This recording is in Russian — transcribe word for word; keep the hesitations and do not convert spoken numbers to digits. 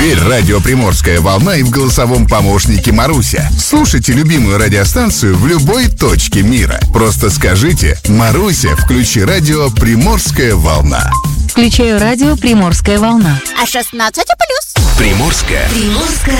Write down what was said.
Теперь радио «Приморская волна» и в голосовом помощнике Маруся. Слушайте любимую радиостанцию в любой точке мира. Просто скажите: «Маруся, включи радио «Приморская волна». Включаю радио «Приморская волна». А шестнадцать плюс. Приморская. Приморская